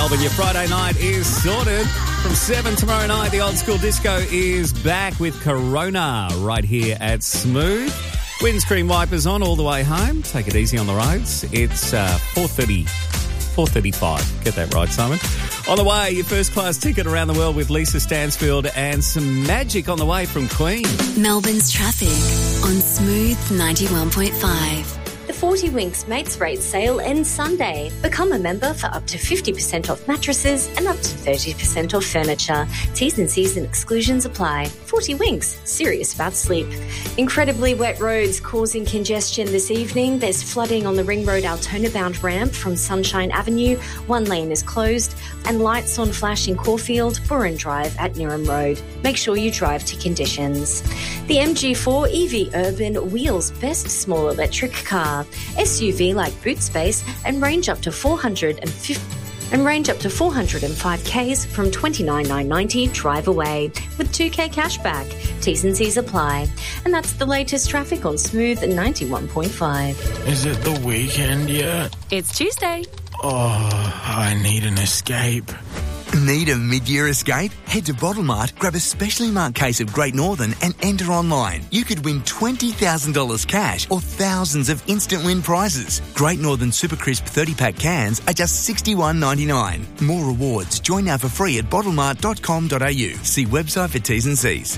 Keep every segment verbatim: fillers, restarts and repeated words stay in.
Melbourne, your Friday night is sorted. From seven tomorrow night, the Old School Disco is back with Corona right here at Smooth. Windscreen wipers on all the way home. Take it easy on the roads. It's uh, four thirty, four thirty-five. Get that right, Simon. On the way, your first-class ticket around the world with Lisa Stansfield and some magic on the way from Queen. Melbourne's traffic on Smooth ninety-one point five. The forty Winks Mates Rate sale ends Sunday. Become a member for up to fifty percent off mattresses and up to thirty percent off furniture. T's and C's and exclusions apply. forty Winks, serious about sleep. Incredibly wet roads causing congestion this evening. There's flooding on the Ring Road Altona-bound ramp from Sunshine Avenue. One lane is closed. And lights on flash in Caulfield, Burren Drive at Nirram Road. Make sure you drive to conditions. The M G four E V Urban Wheels best small electric car. S U V like boot space and range up to four hundred fifty and range up to four hundred five kays from twenty-nine thousand nine hundred ninety drive away with two K cashback. T's and C's apply. And that's the latest traffic on Smooth ninety-one point five. Is it the weekend yet? It's Tuesday. Oh, I need an escape. Need a mid-year escape? Head to Bottlemart, grab a specially marked case of Great Northern and enter online. You could win twenty thousand dollars cash or thousands of instant win prizes. Great Northern Super Crisp thirty-pack cans are just sixty-one ninety-nine. More rewards. Join now for free at bottlemart dot com dot a u. See website for T's and C's.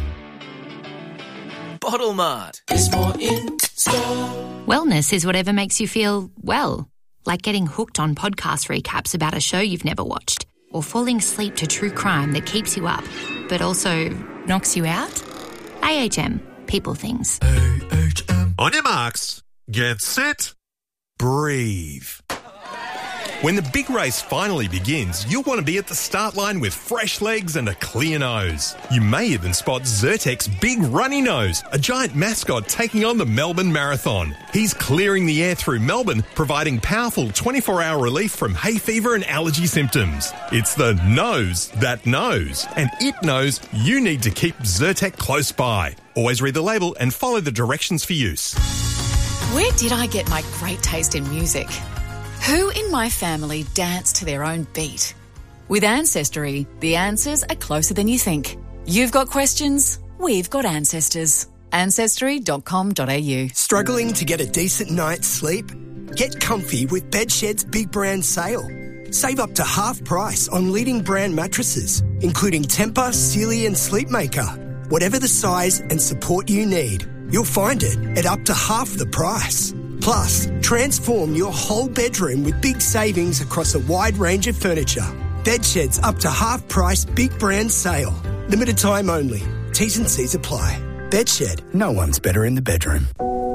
Bottlemart is more in store. Wellness is whatever makes you feel well, like getting hooked on podcast recaps about a show you've never watched, or falling asleep to true crime that keeps you up, but also knocks you out? A H M. People things. A H M. On your marks. Get set. Breathe. When the big race finally begins, you'll want to be at the start line with fresh legs and a clear nose. You may even spot Zyrtec's Big Runny Nose, a giant mascot taking on the Melbourne Marathon. He's clearing the air through Melbourne, providing powerful twenty-four hour relief from hay fever and allergy symptoms. It's the nose that knows, and it knows you need to keep Zyrtec close by. Always read the label and follow the directions for use. Where did I get my great taste in music? Who in my family dance to their own beat? With Ancestry, the answers are closer than you think. You've got questions, we've got ancestors. ancestry dot com dot a u. Struggling to get a decent night's sleep? Get comfy with Bedshed's big brand sale. Save up to half price on leading brand mattresses, including Tempur, Sealy and Sleepmaker. Whatever the size and support you need, you'll find it at up to half the price. Plus, transform your whole bedroom with big savings across a wide range of furniture. Bedshed's up to half price big brand sale. Limited time only. T's and C's apply. Bedshed, no one's better in the bedroom.